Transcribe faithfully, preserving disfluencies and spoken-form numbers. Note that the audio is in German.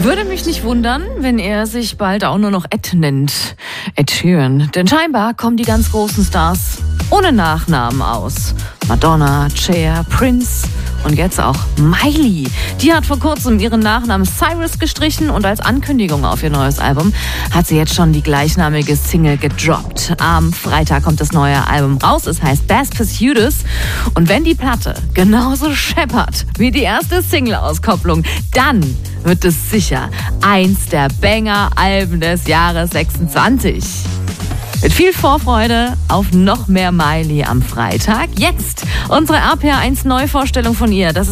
Würde mich nicht wundern, wenn er sich bald auch nur noch Ed nennt. Ed Sheeran. Denn scheinbar kommen die ganz großen Stars ohne Nachnamen aus. Madonna, Cher, Prince und jetzt auch Miley. Die hat vor kurzem ihren Nachnamen Cyrus gestrichen und als Ankündigung auf ihr neues Album hat sie jetzt schon die gleichnamige Single gedroppt. Am Freitag kommt das neue Album raus. Es heißt Best Pursuits. Und wenn die Platte genauso scheppert wie die erste Single-Auskopplung, dann wird es sicher eins der Banger-Alben des Jahres sechsundzwanzig. Mit viel Vorfreude auf noch mehr Miley am Freitag. Jetzt unsere R P R eins Neuvorstellung von ihr. Das ist